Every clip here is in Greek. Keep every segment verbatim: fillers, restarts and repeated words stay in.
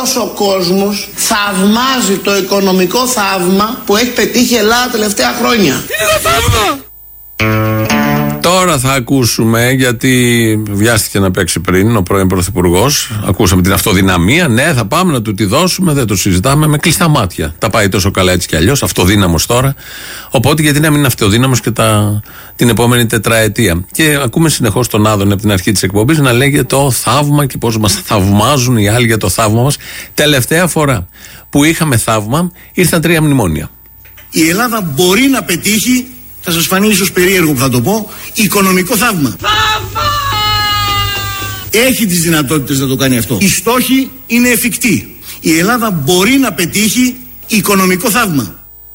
όλος ο κόσμος θαυμάζει το οικονομικό θαύμα που έχει πετύχει η Ελλάδα τα τελευταία χρόνια. Τι είναι το θαύμα? Τώρα θα ακούσουμε, γιατί βιάστηκε να παίξει πριν ο πρώην Πρωθυπουργός. Ακούσαμε την αυτοδυναμία. Ναι, θα πάμε να του τη δώσουμε, δεν το συζητάμε, με κλειστά μάτια. Τα πάει τόσο καλά έτσι κι αλλιώς, αυτοδύναμος τώρα. Οπότε γιατί να μην είναι αυτοδύναμος και τα, την επόμενη τετραετία. Και ακούμε συνεχώς τον Άδωνη από την αρχή της εκπομπής να λέγει το θαύμα και πώς μας θαυμάζουν οι άλλοι για το θαύμα μας. Τελευταία φορά που είχαμε θαύμα ήρθαν τρία μνημόνια. Η Ελλάδα μπορεί να πετύχει, θα σας φανεί ίσως περίεργο που θα το πω, οικονομικό θαύμα. Θαύμα! Έχει τις δυνατότητες να το κάνει αυτό. Οι στόχοι είναι εφικτοί. Η Ελλάδα μπορεί να πετύχει οικονομικό θαύμα.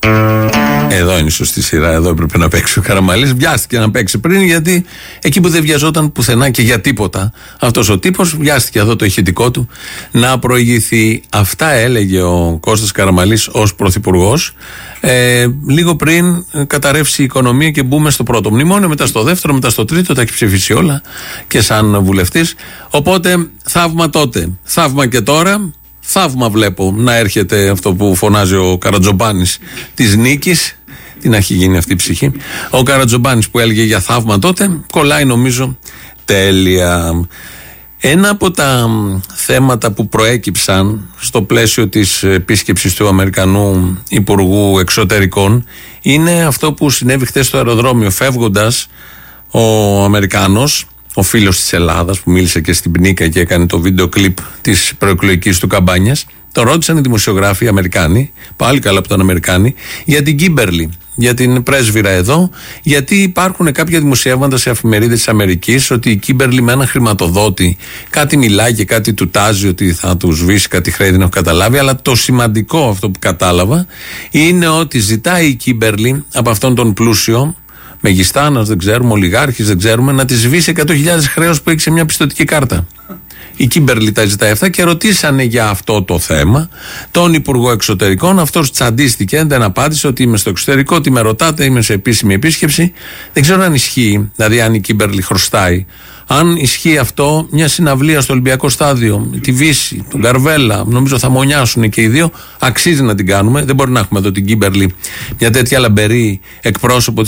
Εδώ είναι η σωστή σειρά, εδώ έπρεπε να παίξει ο Καραμανλής. Βιάστηκε να παίξει πριν, γιατί εκεί που δεν βιαζόταν πουθενά και για τίποτα αυτός ο τύπος, βιάστηκε εδώ το ηχητικό του να προηγηθεί. Αυτά έλεγε ο Κώστας Καραμανλής ως πρωθυπουργός. Ε, λίγο πριν καταρρεύσει η οικονομία και μπούμε στο πρώτο μνημόνιο, μετά στο δεύτερο, μετά στο τρίτο, τα έχει ψηφίσει όλα και σαν βουλευτής. Οπότε θαύμα τότε, θαύμα και τώρα. Θαύμα βλέπω να έρχεται αυτό που φωνάζει ο Καρατζομπάνης της νίκης. Τι να έχει γίνει αυτή η ψυχή. Ο Καρατζομπάνης που έλεγε για θαύμα τότε κολλάει νομίζω τέλεια. Ένα από τα θέματα που προέκυψαν στο πλαίσιο της επίσκεψης του Αμερικανού Υπουργού Εξωτερικών είναι αυτό που συνέβη χθες στο αεροδρόμιο. Φεύγοντας ο Αμερικάνος, ο φίλος της Ελλάδας που μίλησε και στην Πνίκα και έκανε το βίντεο κλιπ της προεκλογικής του καμπάνιας, το ρώτησαν οι δημοσιογράφοι οι Αμερικάνοι, πάλι καλά που ήταν Αμερικάνοι, για την Κίμπερλι, για την πρέσβυρα εδώ, γιατί υπάρχουν κάποια δημοσιεύματα σε εφημερίδες της Αμερικής ότι η Κίμπερλι με έναν χρηματοδότη κάτι μιλάει και κάτι του τάζει ότι θα του σβήσει κάτι χρέη, δεν έχω καταλάβει, αλλά το σημαντικό αυτό που κατάλαβα είναι ότι ζητάει η Κίμπερλι από αυτόν τον πλούσιο, μεγιστάνας, δεν ξέρουμε, ολιγάρχης, δεν ξέρουμε, να τη σβήσει εκατό χιλιάδες χρέος που έχει σε μια πιστωτική κάρτα. Η Κίμπερλι τα ζητάει αυτά και ρωτήσανε για αυτό το θέμα τον Υπουργό Εξωτερικών. Αυτός τσαντίστηκε, δεν απάντησε ότι είμαι στο εξωτερικό, τι με ρωτάτε, είμαι σε επίσημη επίσκεψη. Δεν ξέρω αν ισχύει, δηλαδή αν η Κίμπερλι χρωστάει. Αν ισχύει αυτό, μια συναυλία στο Ολυμπιακό Στάδιο, τη Βύση, τον Καρβέλα, νομίζω θα μονιάσουν και οι δύο. Αξίζει να την κάνουμε. Δεν μπορεί να έχουμε εδώ την Κίμπερλι, μια τέτοια λαμπερή εκπρόσωπο